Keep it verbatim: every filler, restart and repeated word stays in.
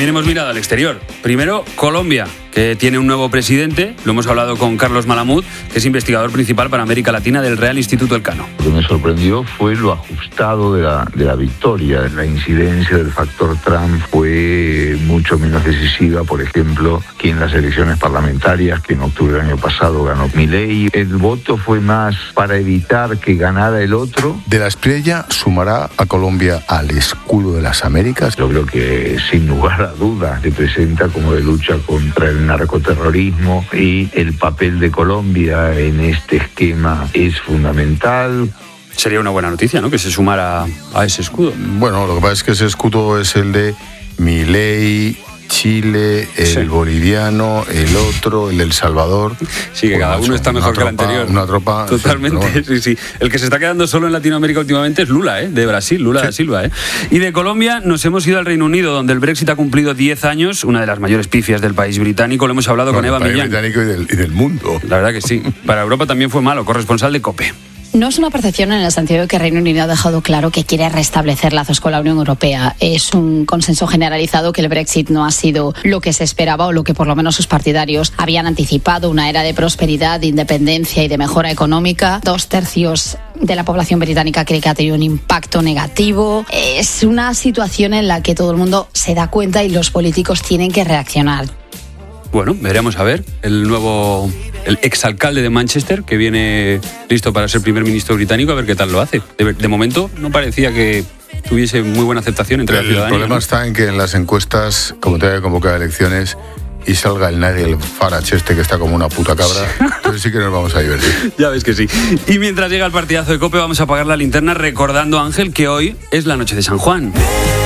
también hemos mirado al exterior. Primero, Colombia, que tiene un nuevo presidente. Lo hemos hablado con Carlos Malamud, que es investigador principal para América Latina del Real Instituto Elcano. Lo que me sorprendió fue lo ajustado de la, de la victoria. La incidencia del factor Trump fue mucho menos decisiva, por ejemplo, que en las elecciones parlamentarias, que en octubre del año pasado ganó Milei. El voto fue más para evitar que ganara el otro. De la Espriella sumará a Colombia al escudo de las Américas. Yo creo que sin lugar a dudas se presenta como de lucha contra el narcoterrorismo y el papel de Colombia en este esquema es fundamental. Sería una buena noticia, ¿no?, que se sumara a ese escudo. Bueno, lo que pasa es que ese escudo es el de Milei, Chile, el sí. boliviano, el otro, el El Salvador. Sí, que cada uno está mejor tropa, que el anterior. Una tropa. Totalmente, sí, bueno. sí, sí. El que se está quedando solo en Latinoamérica últimamente es Lula, ¿eh? De Brasil, Lula sí. da Silva, ¿eh? Y de Colombia nos hemos ido al Reino Unido, donde el Brexit ha cumplido diez años, una de las mayores pifias del país británico. Lo hemos hablado bueno, con Eva Millán. británico y del, y del mundo. La verdad que sí. Para Europa también fue malo, corresponsal de COPE. No es una percepción en el sentido de que Reino Unido ha dejado claro que quiere restablecer lazos con la Unión Europea. Es un consenso generalizado que el Brexit no ha sido lo que se esperaba o lo que por lo menos sus partidarios habían anticipado, una era de prosperidad, de independencia y de mejora económica. Dos tercios de la población británica cree que ha tenido un impacto negativo. Es una situación en la que todo el mundo se da cuenta y los políticos tienen que reaccionar. Bueno, veremos a ver el nuevo, el exalcalde de Manchester, que viene listo para ser primer ministro británico, a ver qué tal lo hace. De, de momento no parecía que tuviese muy buena aceptación entre el la ciudadanía. El problema, ¿no?, está en que en las encuestas, como te haya convocado a elecciones y salga el Nigel Farage este que está como una puta cabra, entonces sí que nos vamos a divertir. Ya ves que sí. Y mientras llega el partidazo de COPE, vamos a apagar la linterna recordando, Ángel, que hoy es la noche de San Juan.